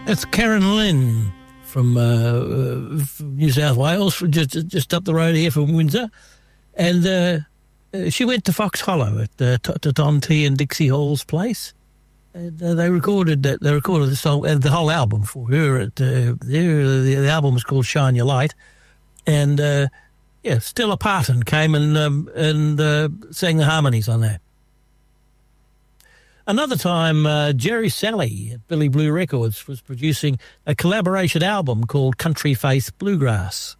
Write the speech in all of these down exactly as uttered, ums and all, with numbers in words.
That's Karen Lynn from, uh, uh, from New South Wales, from just just up the road here from Windsor, and uh, uh, she went to Fox Hollow at uh, to Tom T and Dixie Hall's place, and uh, they recorded that they recorded the song and the whole album for her. At uh, there, the, the album was called Shine Your Light, and uh, yeah, Stella Parton came and um, and uh, sang the harmonies on that. Another time, uh, Jerry Salley at Billy Blue Records was producing a collaboration album called Country Faith Bluegrass.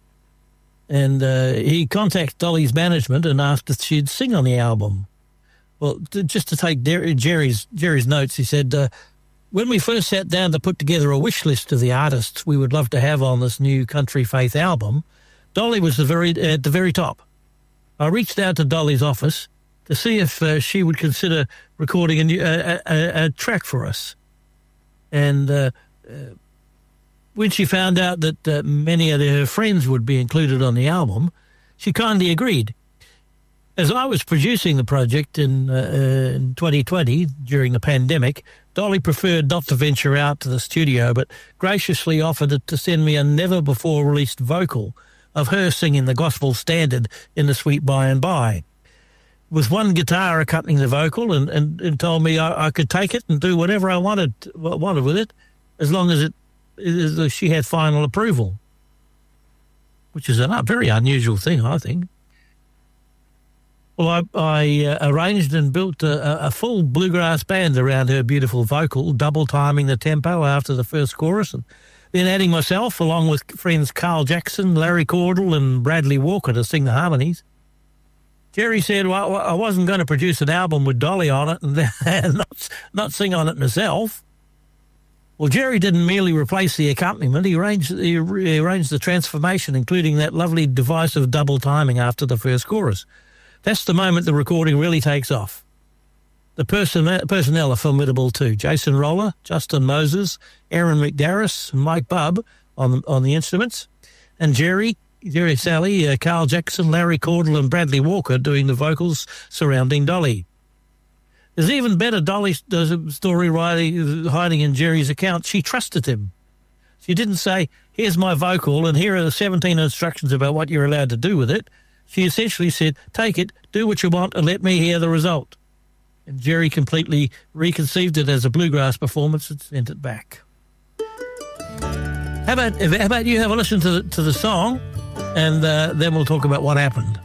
And uh, he contacted Dolly's management and asked if she'd sing on the album. Well, to, just to take Jerry's Jerry's notes, he said, uh, when we first sat down to put together a wish list of the artists we would love to have on this new Country Faith album, Dolly was the very at the very top. I reached out to Dolly's office to see if uh, she would consider recording a, new, a, a, a track for us. And uh, uh, when she found out that uh, many of her friends would be included on the album, she kindly agreed. As I was producing the project in, uh, in twenty twenty, during the pandemic, Dolly preferred not to venture out to the studio, but graciously offered to send me a never-before-released vocal of her singing the gospel standard in the Sweet By and By, with one guitar accompanying the vocal, and, and, and told me I, I could take it and do whatever I wanted wanted with it, as long as it as she had final approval, which is a very unusual thing, I think. Well, I, I uh, arranged and built a, a full bluegrass band around her beautiful vocal, double timing the tempo after the first chorus, and then adding myself, along with friends Carl Jackson, Larry Cordell, and Bradley Walker to sing the harmonies. Jerry said, well, I wasn't going to produce an album with Dolly on it and not, not sing on it myself. Well, Jerry didn't merely replace the accompaniment. He arranged, he arranged the transformation, including that lovely device of double timing after the first chorus. That's the moment the recording really takes off. The person, personnel are formidable too. Jason Roller, Justin Moses, Aaron McDarris, and Mike Bubb on, on the instruments, and Jerry, Jerry Salley, uh, Carl Jackson, Larry Cordell, and Bradley Walker doing the vocals surrounding Dolly. There's even better Dolly story writing, hiding in Jerry's account. She trusted him. She didn't say, here's my vocal and here are the seventeen instructions about what you're allowed to do with it. She essentially said, take it, do what you want, and let me hear the result. And Jerry completely reconceived it as a bluegrass performance and sent it back. How about, how about you have a listen to the, to the song, and uh, then we'll talk about what happened.